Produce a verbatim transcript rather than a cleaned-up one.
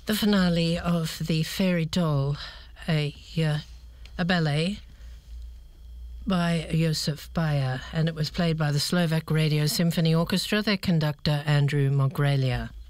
the finale of The Fairy Doll, a, uh, a ballet by Josef Bayer, and it was played by the Slovak Radio Symphony Orchestra, their conductor Andrew Mogrelia.